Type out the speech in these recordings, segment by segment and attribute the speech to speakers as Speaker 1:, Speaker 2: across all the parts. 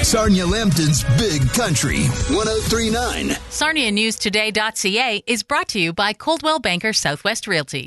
Speaker 1: Sarnia Lambton's Big Country 103.9.
Speaker 2: SarniaNewsToday.ca is brought to you by Coldwell Banker Southwest Realty.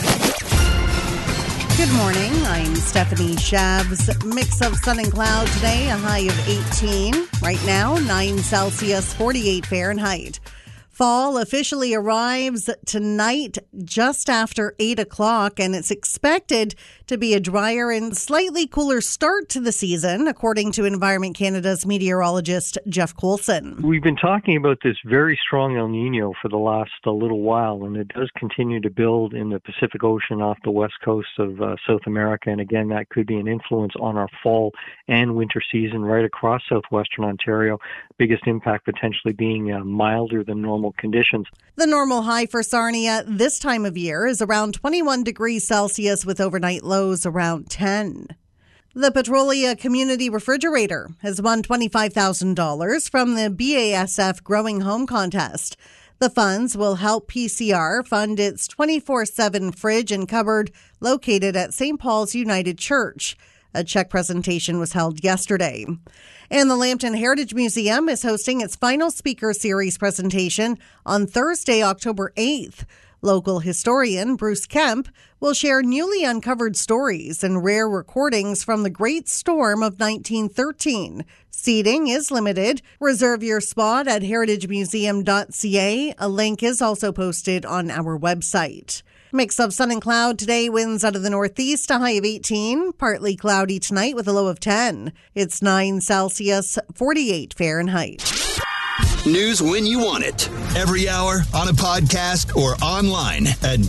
Speaker 3: Good morning. I'm Stephanie Shabs. Mix of sun and cloud today, a high of 18. Right now, 9 Celsius, 48 Fahrenheit. Fall officially arrives tonight just after 8 o'clock, and it's expected to be a drier and slightly cooler start to the season, according to Environment Canada's meteorologist Jeff Coulson.
Speaker 4: We've been talking about this very strong El Nino for the last little while, and it does continue to build in the Pacific Ocean off the west coast of South America. And again, that could be an influence on our fall and winter season right across southwestern Ontario. Biggest impact potentially being milder than normal conditions.
Speaker 3: The normal high for Sarnia this time of year is around 21 degrees Celsius with overnight lows around 10. The Petrolia Community Refrigerator has won $25,000 from the BASF Growing Home Contest. The funds will help PCR fund its 24/7 fridge and cupboard located at St. Paul's United Church. A check presentation was held yesterday. And the Lambton Heritage Museum is hosting its final speaker series presentation on Thursday, October 8th. Local historian Bruce Kemp will share newly uncovered stories and rare recordings from the Great Storm of 1913. Seating is limited. Reserve your spot at heritagemuseum.ca. A link is also posted on our website. Mix of sun and cloud today, winds out of the northeast, a high of 18. Partly cloudy tonight with a low of 10. It's 9 Celsius, 48 Fahrenheit.
Speaker 1: News when you want it. Every hour, on a podcast, or online at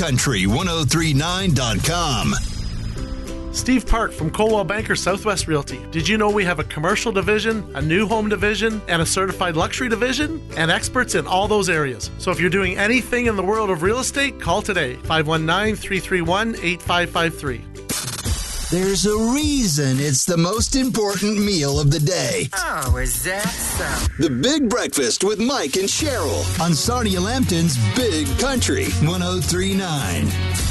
Speaker 1: bigcountry1039.com.
Speaker 5: Steve Park from Coldwell Banker Southwest Realty. Did you know we have a commercial division, a new home division, and a certified luxury division? And experts in all those areas. So if you're doing anything in the world of real estate, call today. 519-331-8553.
Speaker 1: There's a reason it's the most important meal of the day.
Speaker 6: Oh, is that so?
Speaker 1: The Big Breakfast with Mike and Cheryl on Sarnia Lambton's Big Country 103.9.